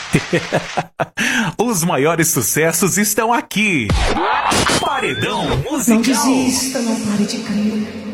Os maiores sucessos estão aqui. Paredão Musical. Não desista, não pare de crer.